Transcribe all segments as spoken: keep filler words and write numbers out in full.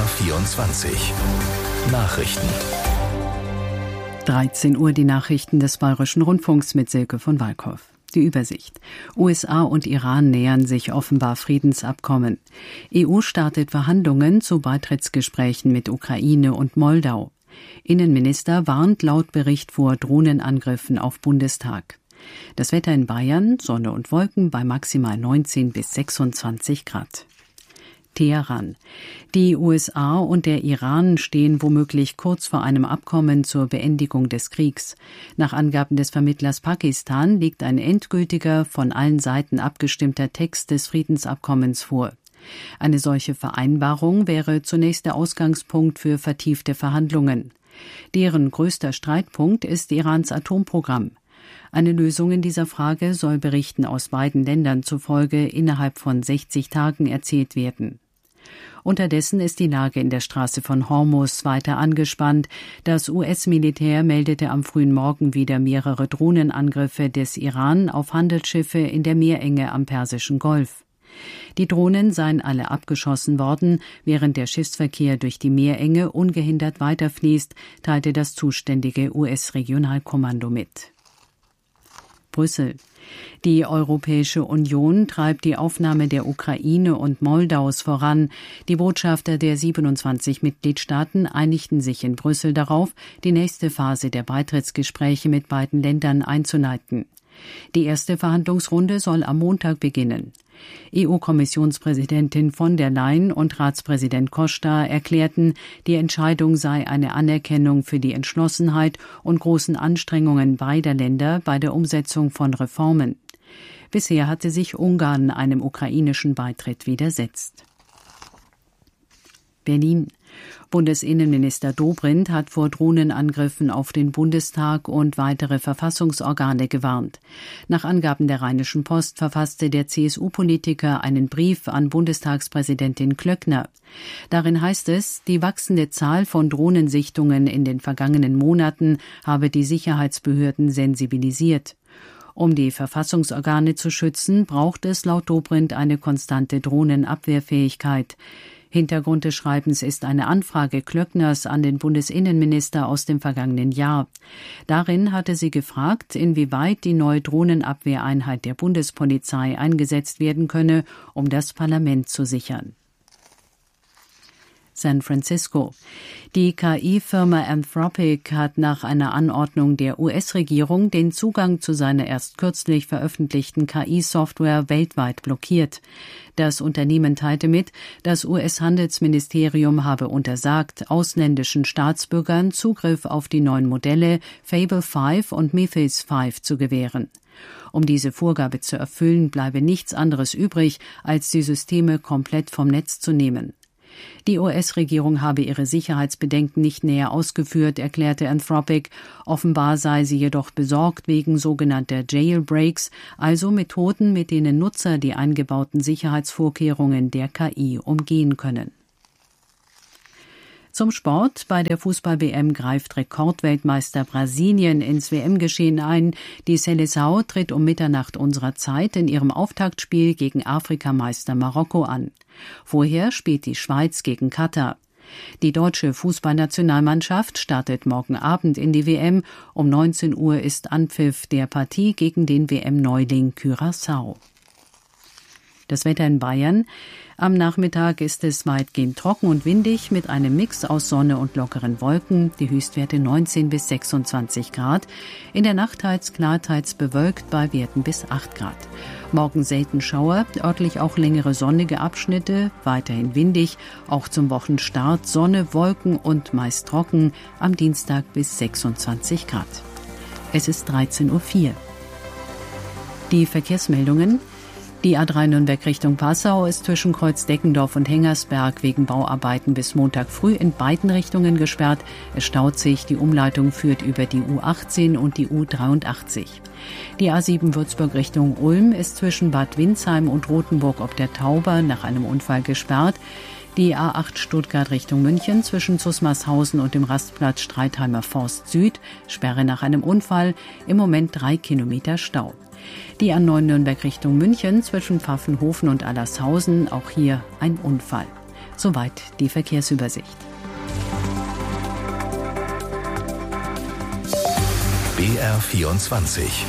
vierundzwanzig Nachrichten. dreizehn Uhr die Nachrichten des Bayerischen Rundfunks mit Silke von Walkhoff. Die Übersicht. U S A und Iran nähern sich offenbar Friedensabkommen. E U startet Verhandlungen zu Beitrittsgesprächen mit Ukraine und Moldau. Innenminister warnt laut Bericht vor Drohnenangriffen auf Bundestag. Das Wetter in Bayern, Sonne und Wolken bei maximal neunzehn bis sechsundzwanzig Grad. Teheran. Die U S A und der Iran stehen womöglich kurz vor einem Abkommen zur Beendigung des Kriegs. Nach Angaben des Vermittlers Pakistan liegt ein endgültiger, von allen Seiten abgestimmter Text des Friedensabkommens vor. Eine solche Vereinbarung wäre zunächst der Ausgangspunkt für vertiefte Verhandlungen. Deren größter Streitpunkt ist Irans Atomprogramm. Eine Lösung in dieser Frage soll Berichten aus beiden Ländern zufolge innerhalb von sechzig Tagen erzielt werden. Unterdessen ist die Lage in der Straße von Hormuz weiter angespannt. Das U S-Militär meldete am frühen Morgen wieder mehrere Drohnenangriffe des Iran auf Handelsschiffe in der Meerenge am Persischen Golf. Die Drohnen seien alle abgeschossen worden, während der Schiffsverkehr durch die Meerenge ungehindert weiterfließt, teilte das zuständige U S-Regionalkommando mit. Brüssel. Die Europäische Union treibt die Aufnahme der Ukraine und Moldaus voran. Die Botschafter der siebenundzwanzig Mitgliedstaaten einigten sich in Brüssel darauf, die nächste Phase der Beitrittsgespräche mit beiden Ländern einzuleiten. Die erste Verhandlungsrunde soll am Montag beginnen. E U-Kommissionspräsidentin von der Leyen und Ratspräsident Costa erklärten, die Entscheidung sei eine Anerkennung für die Entschlossenheit und großen Anstrengungen beider Länder bei der Umsetzung von Reformen. Bisher hatte sich Ungarn einem ukrainischen Beitritt widersetzt. Berlin. Bundesinnenminister Dobrindt hat vor Drohnenangriffen auf den Bundestag und weitere Verfassungsorgane gewarnt. Nach Angaben der Rheinischen Post verfasste der C S U-Politiker einen Brief an Bundestagspräsidentin Klöckner. Darin heißt es, die wachsende Zahl von Drohnensichtungen in den vergangenen Monaten habe die Sicherheitsbehörden sensibilisiert. Um die Verfassungsorgane zu schützen, braucht es laut Dobrindt eine konstante Drohnenabwehrfähigkeit. Hintergrund des Schreibens ist eine Anfrage Klöckners an den Bundesinnenminister aus dem vergangenen Jahr. Darin hatte sie gefragt, inwieweit die neue Drohnenabwehreinheit der Bundespolizei eingesetzt werden könne, um das Parlament zu sichern. San Francisco. Die K I-Firma Anthropic hat nach einer Anordnung der U S-Regierung den Zugang zu seiner erst kürzlich veröffentlichten K I-Software weltweit blockiert. Das Unternehmen teilte mit, das U S-Handelsministerium habe untersagt, ausländischen Staatsbürgern Zugriff auf die neuen Modelle Fable fünf und Mythos fünf zu gewähren. Um diese Vorgabe zu erfüllen, bleibe nichts anderes übrig, als die Systeme komplett vom Netz zu nehmen. Die U S-Regierung habe ihre Sicherheitsbedenken nicht näher ausgeführt, erklärte Anthropic. Offenbar sei sie jedoch besorgt wegen sogenannter Jailbreaks, also Methoden, mit denen Nutzer die eingebauten Sicherheitsvorkehrungen der K I umgehen können. Zum Sport. Bei der Fußball-W M greift Rekordweltmeister Brasilien ins W M-Geschehen ein. Die Seleção tritt um Mitternacht unserer Zeit in ihrem Auftaktspiel gegen Afrikameister Marokko an. Vorher spielt die Schweiz gegen Katar. Die deutsche Fußballnationalmannschaft startet morgen Abend in die W M. Um neunzehn Uhr ist Anpfiff der Partie gegen den W M-Neuling Curaçao. Das Wetter in Bayern. Am Nachmittag ist es weitgehend trocken und windig mit einem Mix aus Sonne und lockeren Wolken. Die Höchstwerte neunzehn bis sechsundzwanzig Grad. In der Nacht teils klar, teils bewölkt bei Werten bis acht Grad. Morgen selten Schauer, örtlich auch längere sonnige Abschnitte, weiterhin windig. Auch zum Wochenstart Sonne, Wolken und meist trocken. Am Dienstag bis sechsundzwanzig Grad. Es ist dreizehn Uhr vier. Die Verkehrsmeldungen. Die A drei Nürnberg Richtung Passau ist zwischen Kreuz Deckendorf und Hengersberg wegen Bauarbeiten bis Montag früh in beiden Richtungen gesperrt. Es staut sich, die Umleitung führt über die U achtzehn und die U dreiundachtzig. Die A sieben Würzburg Richtung Ulm ist zwischen Bad Windsheim und Rothenburg ob der Tauber nach einem Unfall gesperrt. Die A acht Stuttgart Richtung München zwischen Zusmarshausen und dem Rastplatz Streitheimer Forst Süd, Sperre nach einem Unfall, im Moment drei Kilometer Stau. Die A neun Nürnberg Richtung München zwischen Pfaffenhofen und Allershausen, auch hier ein Unfall. Soweit die Verkehrsübersicht. B R vierundzwanzig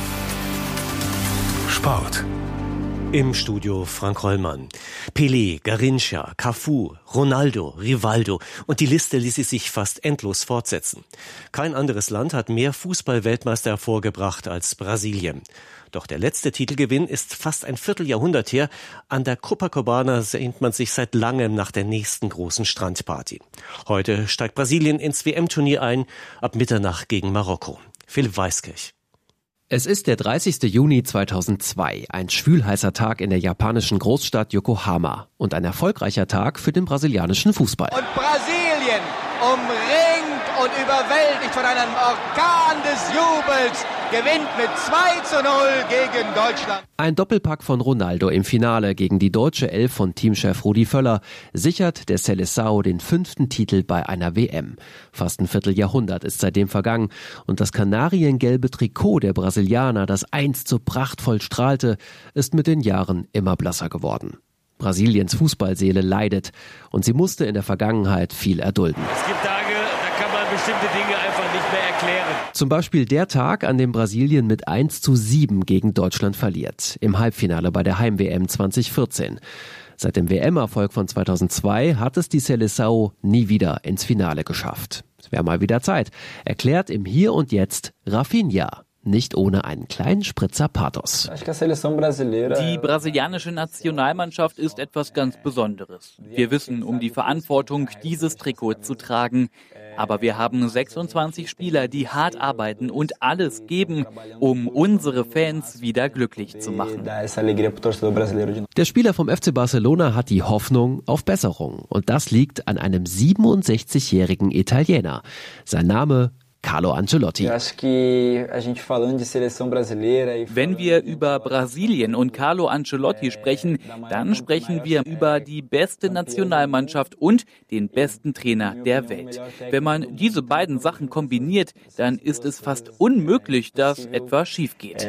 Sport. Im Studio Frank Rollmann. Pelé, Garrincha, Cafu, Ronaldo, Rivaldo und die Liste ließe sich fast endlos fortsetzen. Kein anderes Land hat mehr Fußball-Weltmeister hervorgebracht als Brasilien. Doch der letzte Titelgewinn ist fast ein Vierteljahrhundert her. An der Copacabana sehnt man sich seit langem nach der nächsten großen Strandparty. Heute steigt Brasilien ins W M-Turnier ein, ab Mitternacht gegen Marokko. Philipp Weiskirch. Es ist der dreißigste Juni zweitausendzwei, ein schwülheißer Tag in der japanischen Großstadt Yokohama und ein erfolgreicher Tag für den brasilianischen Fußball. Und Brasilien umringt und überwältigt von einem Orkan des Jubels, gewinnt mit zwei zu null gegen Deutschland. Ein Doppelpack von Ronaldo im Finale gegen die deutsche Elf von Teamchef Rudi Völler sichert der Seleção den fünften Titel bei einer W M. Fast ein Vierteljahrhundert ist seitdem vergangen und das kanariengelbe Trikot der Brasilianer, das einst so prachtvoll strahlte, ist mit den Jahren immer blasser geworden. Brasiliens Fußballseele leidet und sie musste in der Vergangenheit viel erdulden. Es gibt Tage, da kann man bestimmte Dinge einfach nicht mehr erklären. Zum Beispiel der Tag, an dem Brasilien mit eins zu sieben gegen Deutschland verliert, im Halbfinale bei der Heim-W M zweitausendvierzehn. Seit dem W M-Erfolg von zweitausendzwei hat es die Seleção nie wieder ins Finale geschafft. Es wäre mal wieder Zeit, erklärt im Hier und Jetzt Rafinha. Nicht ohne einen kleinen Spritzer Pathos. Die brasilianische Nationalmannschaft ist etwas ganz Besonderes. Wir wissen um die Verantwortung, dieses Trikot zu tragen. Aber wir haben sechsundzwanzig Spieler, die hart arbeiten und alles geben, um unsere Fans wieder glücklich zu machen. Der Spieler vom F C Barcelona hat die Hoffnung auf Besserung. Und das liegt an einem siebenundsechzigjährigen Italiener. Sein Name Carlo Ancelotti. Wenn wir über Brasilien und Carlo Ancelotti sprechen, dann sprechen wir über die beste Nationalmannschaft und den besten Trainer der Welt. Wenn man diese beiden Sachen kombiniert, dann ist es fast unmöglich, dass etwas schief geht.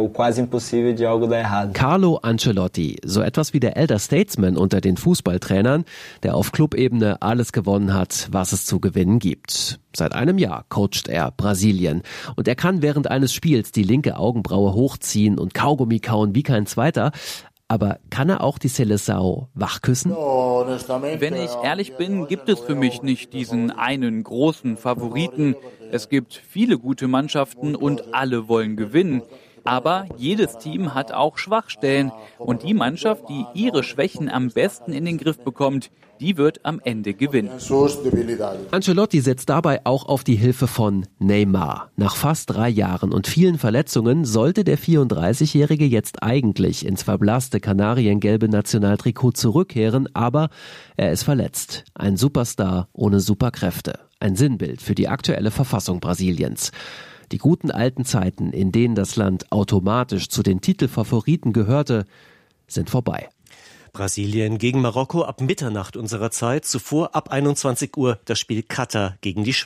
Carlo Ancelotti, so etwas wie der Elder Statesman unter den Fußballtrainern, der auf Clubebene alles gewonnen hat, was es zu gewinnen gibt. Seit einem Jahr coacht er Brasilien und er kann während eines Spiels die linke Augenbraue hochziehen und Kaugummi kauen wie kein zweiter. Aber kann er auch die Seleção wachküssen? Wenn ich ehrlich bin, gibt es für mich nicht diesen einen großen Favoriten. Es gibt viele gute Mannschaften und alle wollen gewinnen. Aber jedes Team hat auch Schwachstellen und die Mannschaft, die ihre Schwächen am besten in den Griff bekommt, die wird am Ende gewinnen. Ancelotti setzt dabei auch auf die Hilfe von Neymar. Nach fast drei Jahren und vielen Verletzungen sollte der vierunddreißigjährige jetzt eigentlich ins verblasste kanariengelbe Nationaltrikot zurückkehren, aber er ist verletzt. Ein Superstar ohne Superkräfte. Ein Sinnbild für die aktuelle Verfassung Brasiliens. Die guten alten Zeiten, in denen das Land automatisch zu den Titelfavoriten gehörte, sind vorbei. Brasilien gegen Marokko ab Mitternacht unserer Zeit, zuvor ab einundzwanzig Uhr das Spiel Katar gegen die Schweiz.